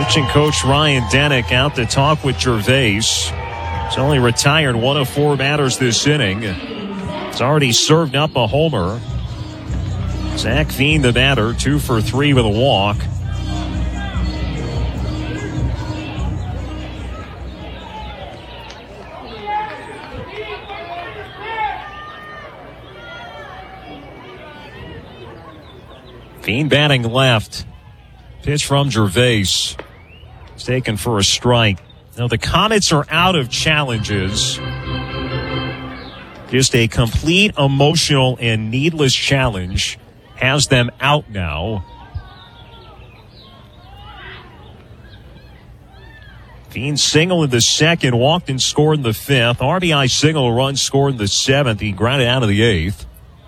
Pitching coach Ryan Denick out to talk with Gervais. He's only retired 1 of 4 batters this inning. He's already served up a homer. Zach Veen, the batter, 2 for 3 with a walk. Veen batting left. Pitch from Gervais. It's taken for a strike. Now the Comets are out of challenges. Just a complete emotional and needless challenge has them out now. Veen single in the second, walked and scored in the 5th. RBI single, run scored in the 7th. He grounded out of the 8th.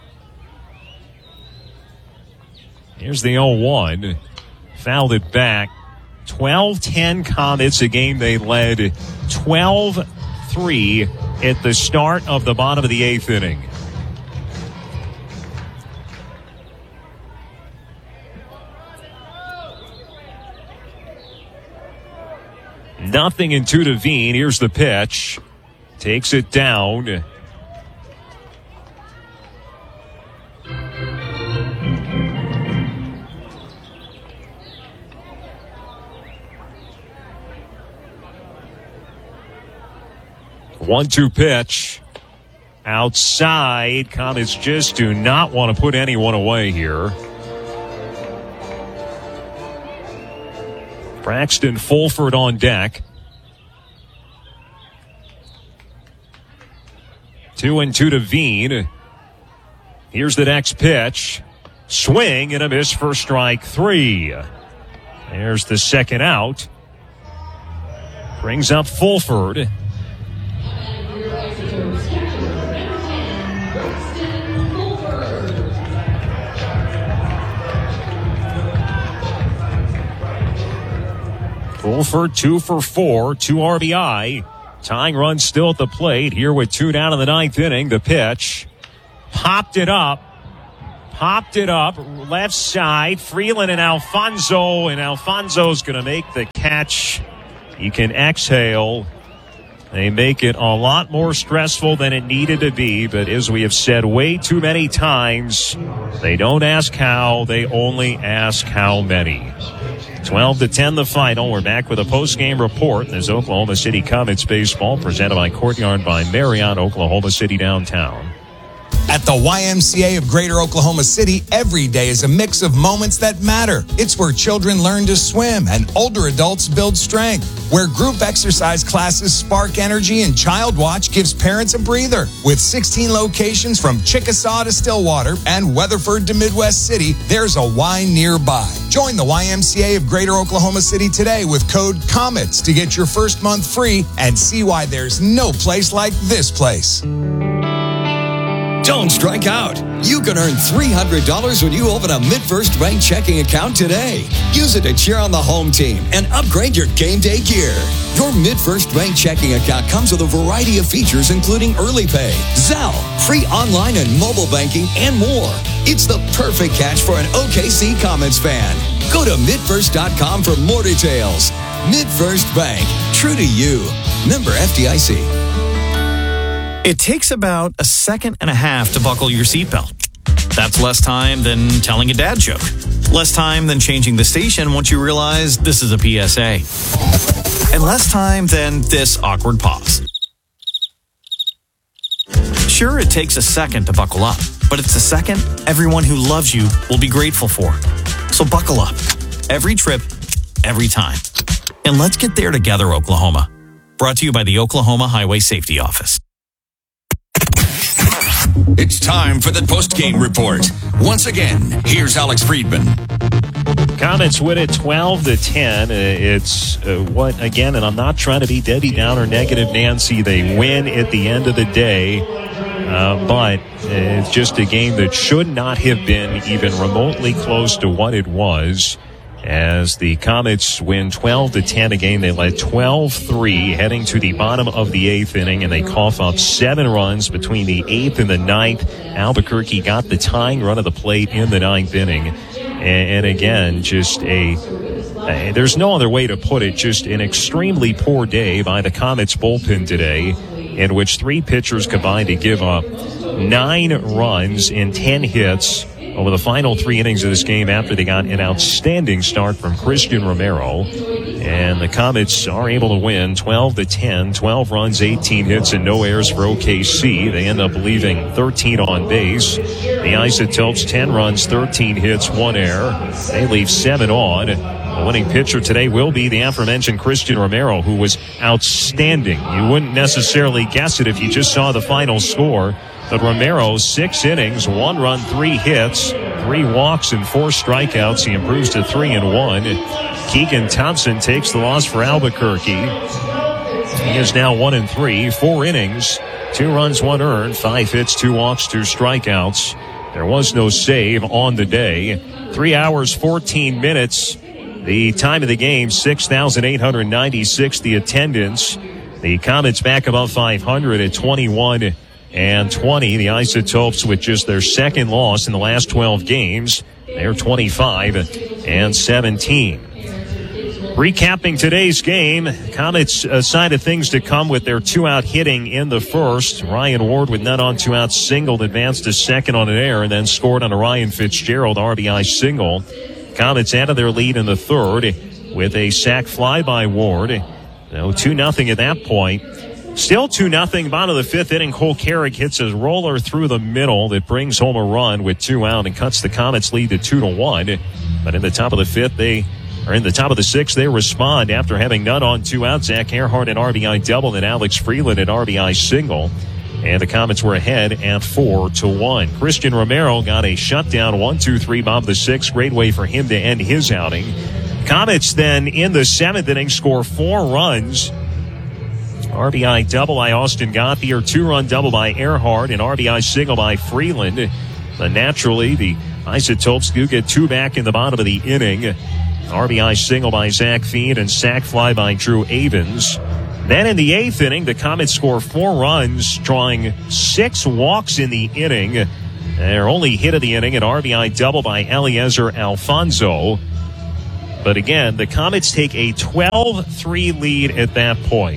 Here's the 0-1. Fouled it back. 12-10 Comets, a game they led 12-3 at the start of the bottom of the 8th inning. Nothing in 2 to Veen. Here's the pitch. Takes it down. One-two pitch. Outside. Comets just do not want to put anyone away here. Braxton Fulford on deck. 2-2 to Veen. Here's the next pitch. Swing and a miss for strike 3. There's the second out. Brings up Fulford. Fulford 2 for 4, 2 RBI. Tying run still at the plate here with 2 down in the 9th inning. The pitch. Popped it up. Left side. Freeland and Alfonso. And Alfonso's going to make the catch. You can exhale. They make it a lot more stressful than it needed to be. But as we have said way too many times, they don't ask how. They only ask how many. 12-10 the final. We're back with a post-game report. There's Oklahoma City Comets baseball presented by Courtyard by Marriott, Oklahoma City downtown. At the YMCA of Greater Oklahoma City, every day is a mix of moments that matter. It's where children learn to swim and older adults build strength, where group exercise classes spark energy and Child Watch gives parents a breather. With 16 locations from Chickasaw to Stillwater and Weatherford to Midwest City, there's a Y nearby. Join the YMCA of Greater Oklahoma City today with code COMETS to get your first month free and see why there's no place like this place. Don't strike out. You can earn $300 when you open a MidFirst Bank checking account today. Use it to cheer on the home team and upgrade your game day gear. Your MidFirst Bank checking account comes with a variety of features, including early pay, Zelle, free online and mobile banking, and more. It's the perfect catch for an OKC Comets fan. Go to midfirst.com for more details. MidFirst Bank, true to you. Member FDIC. It takes about a second and a half to buckle your seatbelt. That's less time than telling a dad joke. Less time than changing the station once you realize this is a PSA. And less time than this awkward pause. Sure, it takes a second to buckle up, but it's a second everyone who loves you will be grateful for. So buckle up. Every trip, every time. And let's get there together, Oklahoma. Brought to you by the Oklahoma Highway Safety Office. It's time for the post-game report. Once again, here's Alex Friedman. Comets win it 12-10. It's what, again, and I'm not trying to be Debbie Downer, negative Nancy. They win at the end of the day. But it's just a game that should not have been even remotely close to what it was. As the Comets win 12-10, a game they led 12-3 heading to the bottom of the 8th inning, and they cough up 7 runs between the 8th and the 9th. Albuquerque got the tying run of the plate in the 9th inning. And again, just a there's no other way to put it, just an extremely poor day by the Comets bullpen today, in which 3 pitchers combined to give up 9 runs and 10 hits over the final 3 innings of this game after they got an outstanding start from Christian Romero. And the Comets are able to win 12-10, 12 runs, 18 hits, and no errors for OKC. They end up leaving 13 on base. The Isotopes, 10 runs, 13 hits, 1 error. They leave 7 on. The winning pitcher today will be the aforementioned Christian Romero, who was outstanding. You wouldn't necessarily guess it if you just saw the final score. But Romero, 6 innings, 1 run, 3 hits, 3 walks, and 4 strikeouts. He improves to 3-1. Keegan Thompson takes the loss for Albuquerque. He is now 1-3, 4 innings, 2 runs, 1 earned, 5 hits, 2 walks, 2 strikeouts. There was no save on the day. 3 hours, 14 minutes. The time of the game, 6,896. The attendance. The Comets back above 500 at 21-20. The Isotopes, with just their second loss in the last 12 games, they're 25-17. Recapping today's game, Comets side of things to come with their 2-out hitting in the first. Ryan Ward with none on 2 outs singled, advanced to second on an error, and then scored on a Ryan Fitzgerald RBI single. Comets added their lead in the third with a sac fly by Ward. 2-0 at that point. Still 2-0. Bottom of the 5th inning, Cole Carrick hits a roller through the middle that brings home a run with 2 out and cuts the Comets' lead to 2-1. But in the top of the 5th, in the top of the 6th, they respond after having none on 2 outs. Zach Earhart an RBI double and Alex Freeland an RBI single. And the Comets were ahead at 4-1. Christian Romero got a shutdown, 1-2-3, bottom of the 6th. Great way for him to end his outing. Comets then in the 7th inning score 4 runs. RBI double by Austin Gauthier, 2-run double by Earhart, and RBI single by Freeland. But naturally, the Isotopes do get 2 back in the bottom of the inning. RBI single by Zach Fiend and sac fly by Drew Avens. Then in the 8th inning, the Comets score 4 runs, drawing 6 walks in the inning. Their only hit of the inning, an RBI double by Eliezer Alfonso. But again, the Comets take a 12-3 lead at that point.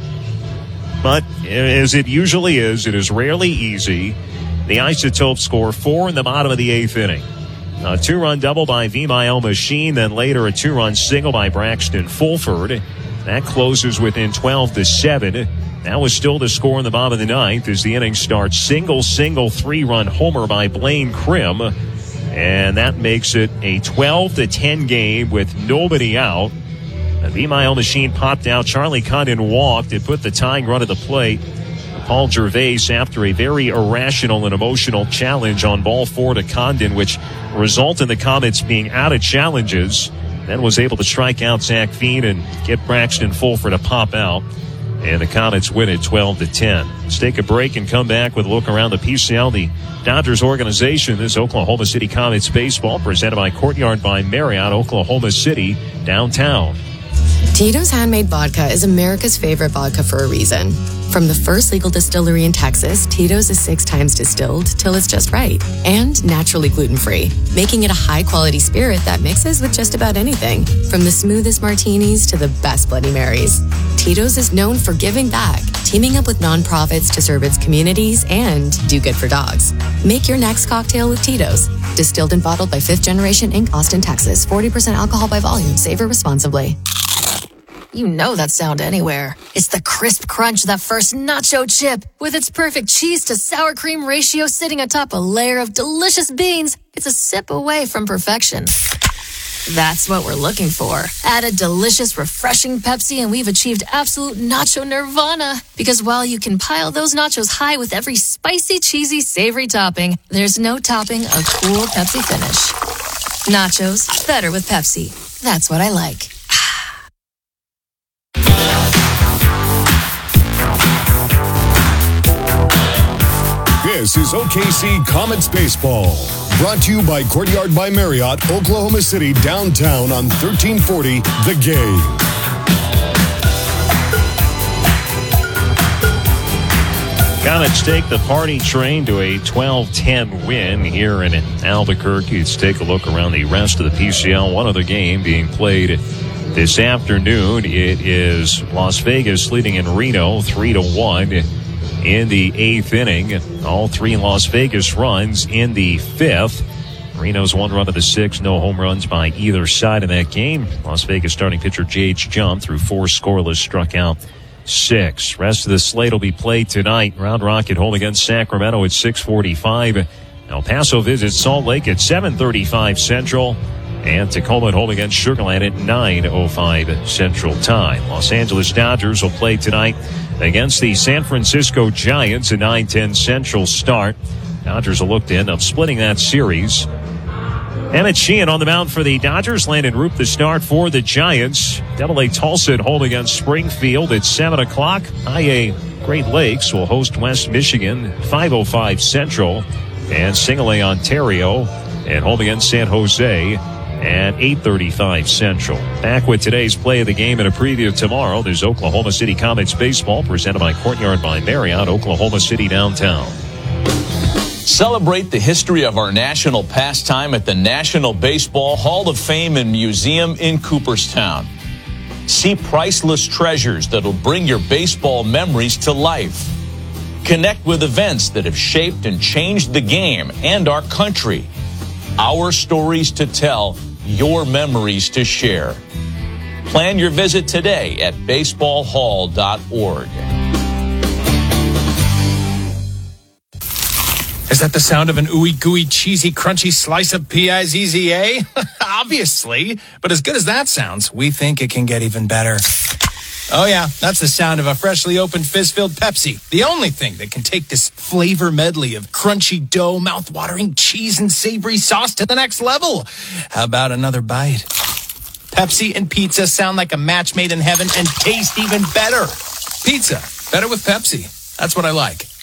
But as it usually is, it is rarely easy. The Isotopes score 4 in the bottom of the 8th inning. A 2-run double by Vimael Machine, then later a 2-run single by Braxton Fulford. That closes within 12-7. That was still the score in the bottom of the 9th as the inning starts. Single, 3-run homer by Blaine Krim. And that makes it a 12-10 game with nobody out. The Vimael Machine popped out. Charlie Condon walked. It put the tying run at the plate. Paul Gervais, after a very irrational and emotional challenge on ball 4 to Condon, which resulted in the Comets being out of challenges, then was able to strike out Zach Fiend and get Braxton Fulford to pop out. And the Comets win it 12-10. Let's take a break and come back with a look around the PCL, the Dodgers organization. This Oklahoma City Comets baseball presented by Courtyard by Marriott, Oklahoma City, downtown. Tito's Handmade Vodka is America's favorite vodka for a reason. From the first legal distillery in Texas, Tito's is 6 times distilled till it's just right and naturally gluten-free, making it a high-quality spirit that mixes with just about anything, from the smoothest martinis to the best Bloody Marys. Tito's is known for giving back, teaming up with nonprofits to serve its communities and do good for dogs. Make your next cocktail with Tito's. Distilled and bottled by 5th Generation Inc., Austin, Texas. 40% alcohol by volume. Savor responsibly. You know that sound anywhere. It's the crisp crunch of that first nacho chip. With its perfect cheese to sour cream ratio sitting atop a layer of delicious beans, it's a sip away from perfection. That's what we're looking for. Add a delicious, refreshing Pepsi and we've achieved absolute nacho nirvana. Because while you can pile those nachos high with every spicy, cheesy, savory topping, there's no topping a cool Pepsi finish. Nachos, better with Pepsi. That's what I like. This is OKC Comets Baseball. Brought to you by Courtyard by Marriott, Oklahoma City, downtown on 1340 The Game. Comets take the party train to a 12-10 win here in Albuquerque. Let's take a look around the rest of the PCL. One other game being played this afternoon. It is Las Vegas leading in Reno 3-1 in the 8th inning. All 3 Las Vegas runs in the 5th. Reno's 1 run of the 6th. No home runs by either side in that game. Las Vegas starting pitcher J.H. Jump through 4 scoreless, struck out 6. Rest of the slate will be played tonight. Round Rocket home against Sacramento at 6:45. El Paso visits Salt Lake at 7:35 Central. And Tacoma at home against Sugar Land at 9:05 Central Time. Los Angeles Dodgers will play tonight against the San Francisco Giants at 9:10 Central start. Dodgers will look to end up splitting that series. Emmett Sheehan on the mound for the Dodgers. Landon Roop the start for the Giants. Double-A Tulsa at home against Springfield at 7 o'clock. High-A Great Lakes will host West Michigan 5:05 Central. And Single-A Ontario at home against San Jose at 8:35 Central. Back with today's play of the game and a preview tomorrow. There's Oklahoma City Comets baseball presented by Courtyard by Marriott, Oklahoma City downtown. Celebrate the history of our national pastime at the National Baseball Hall of Fame and Museum in Cooperstown. See priceless treasures that'll bring your baseball memories to life. Connect with events that have shaped and changed the game and our country. Our stories to tell, your memories to share. Plan your visit today at baseballhall.org. Is that the sound of an ooey gooey cheesy crunchy slice of P-I-Z-Z-A? Obviously, but as good as that sounds, we think it can get even better. Oh yeah, that's the sound of a freshly opened fizz-filled Pepsi. The only thing that can take this flavor medley of crunchy dough, mouth-watering cheese, and savory sauce to the next level. How about another bite? Pepsi and pizza sound like a match made in heaven and taste even better. Pizza, better with Pepsi. That's what I like.